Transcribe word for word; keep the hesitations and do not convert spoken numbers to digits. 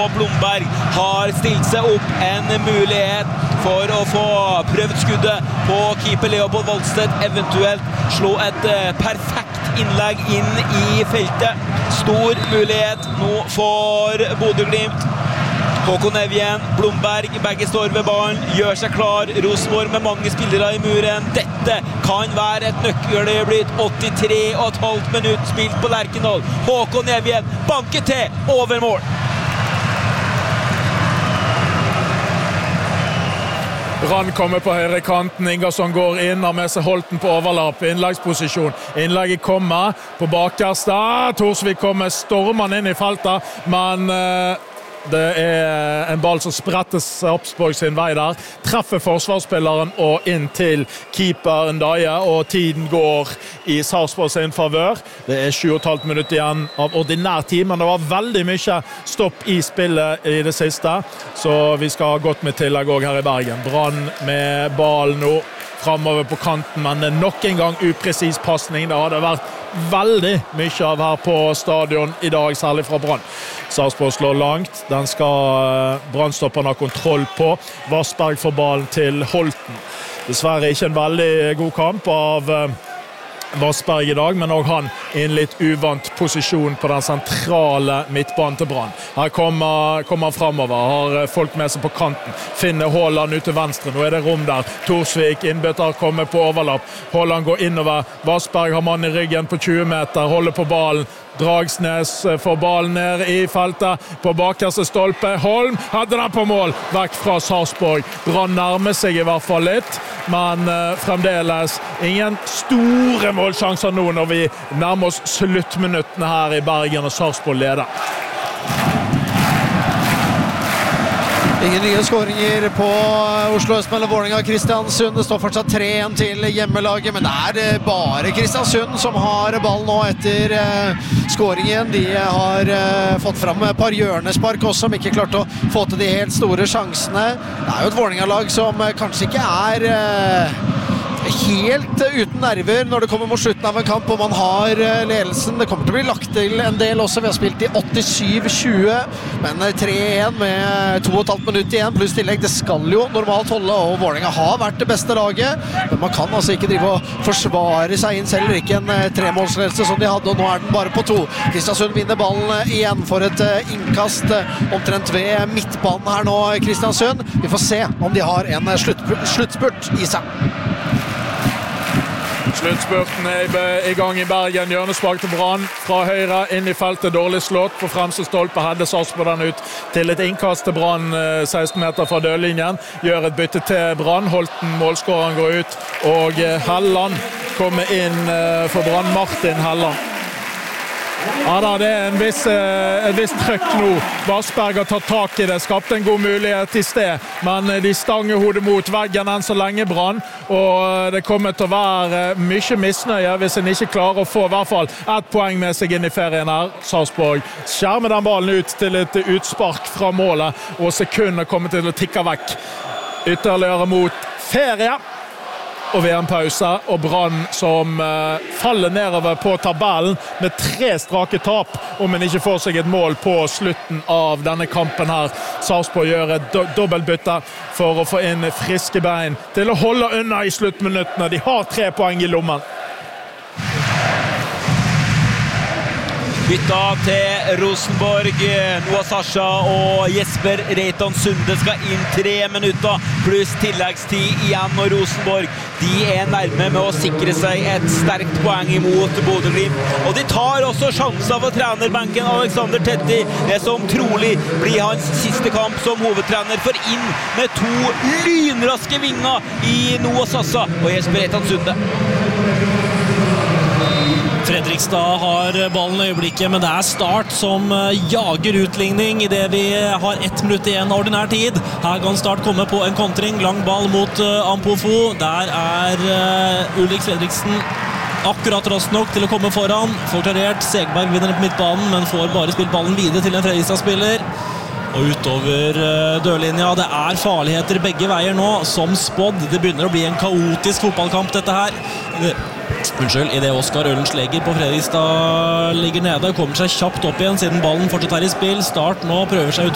og Blomberg har stilt seg opp en mulighet for å få prøvd skuddet på keeper Leopold Valstedt, eventuelt slå et perfekt innlegg inn i feltet. Stor mulighet nå for Bodø/Glimt. Håkon Evjen, Blomberg, begge står ved ballen, gjør seg klar. Rosenborg med mange spillere i muren. Dette kan være et nøkkeløyeblikk. åttitre og et halvt minutt spilt på Lerkendal. Håkon Evjen banker til over mål. Brann kommer på høyre kanten, Ingersson går inn, har med seg Holten på overlapp, innleggsposisjon. Innlegget kommer på bakerste. Torsvik kommer stormende inn i feltet, men uh, det er en ball som sprettes Sarpsborg sin vei der. Treffer forsvarsspilleren og inn til keeper Ndaye, og tiden går i Sarpsborg sin favør. Det er sju og et halvt minutt igjen av ordinær tid, men det var veldig mye stopp i spillet i det siste, så vi skal ha godt med tillegg også her i Bergen. Brann med ball nå fremover på kanten, men det er nok en gang upresis passning. Det hadde vært veldig mye av her på stadion i dag, særlig fra Brann. Sarpsborg slår langt, den skal Brannstopperne ha kontroll på. Vassberg får ballen til Holten. Dessverre ikke en veldig god kamp av Vassberg i dag, men også han i en litt uvant posisjon på den sentrale midtbanen til Brann. Her kommer, kommer han fremover, har folk med seg på kanten, finner Haaland ut til venstre, nå er det rom der. Torsvik, innbytter, kommer på overlapp. Haaland går innover, Vassberg har mann i ryggen på tjue meter, holder på ballen. Dragsnes får ballen ned i feltet på bakerste stolpe. Holm hadde den på mål, vekk fra Sarpsborg. Brann nærmer seg i hvert fall litt, men uh, fremdeles ingen store målsjanser nå når vi nærmer oss sluttminuttene her i Bergen og Sarpsborg leder. Ingen nye skåringer på Oslo Øst mellom Vålerenga og Kristiansund. Det står fortsatt tre igjen til hjemmelaget, men det er bare Kristiansund som har ballen nå etter uh, skåringen. De har uh, fått fram et par hjørnespark også, som ikke klarte å få til de helt store sjansene. Det er jo et Vålerenga-lag som uh, kanskje ikke er uh, helt uten nerver når det kommer mot slutten av en kamp, og man har ledelsen. Det kommer til å bli lagt til en del også. Vi har spilt i åttisju tjue, men tre igjen med to og et halvt minutt igjen, pluss tillegg. Det skal jo normalt holde, og Vålerenga har vært det beste laget, men man kan altså ikke drive og forsvare seg inn selv, ikke en tremålsledelse som de hadde, og nå er den bare på to. Kristiansund vinner ballen igjen for et innkast omtrent ved midtbanen her nå, Kristiansund. Vi får se om de har en sluttspurt i seg. Sluttspurten er i gang i Bergen. Hjørnespark til Brann fra høyre inn i feltet, dårlig slått på fremste stolpe. Hedde Sarpsborg den ut til et innkast til Brann seksten meter fra dørlinjen. Gjør et bytte til Brann. Holten, målskåreren, går ut, og Helland kommer inn for Brann. Martin Helland. Ja da, det er en viss, en viss trøkk nå. Vassberg har tatt tak i det, skapte en god mulighet i sted, men de stanger hodet mot veggen enn så lenge, Brann, og det kommer til å være mye misnøye hvis en ikke klarer å få i hvert fall ett poeng med seg inn i ferien her. Sarpsborg skjermer den ballen ut til et utspark fra målet, og sekunder kommer til å tikke vekk. Ytterligere mot ferie og V M-pause, og Brann som uh, faller nedover på tabellen med tre strake tap om en ikke får seg et mål på slutten av denne kampen her. Sarpsborg gjør et do- dobbeltbytte for å få inn friske bein til å holde unna i sluttminuttene. De har tre poeng i lommen. Bytta til Rosenborg. Noah Sasha og Jesper Reitan Sunde skal inn tre minutter pluss tilleggstid igjen, og Rosenborg de er nærme med å sikre seg et sterkt poeng imot Bodø/Glimt. Og de tar også sjanser for trenerbenken Alexander Tetti, det som trolig blir hans siste kamp som hovedtrener, for inn med to lynraske vinger i Noah Sasha og Jesper Reitan Sunde. Fredrikstad har ballen i øyeblikket, men det er Start som jager utligning i det vi har ett minutt igjen av ordinær tid. Her kan Start komme på en kontring, lang ball mot uh, Ampofo. Der er uh, Ulrik Fredriksen akkurat rask nok til å komme foran. Får klarert, Segberg vinner på midtbanen, men får bare spilt ballen videre til en Fredrikstad-spiller. Og utover uh, dørlinja, det er farligheter begge veier nå, som spådd. Det begynner å bli en kaotisk fotballkamp dette her. Det Unnskyld, i det Oskar Ølensleger på Fredrikstad ligger nede, kommer seg kjapt opp igjen siden ballen fortsatt er i spill. Start nå prøver seg ut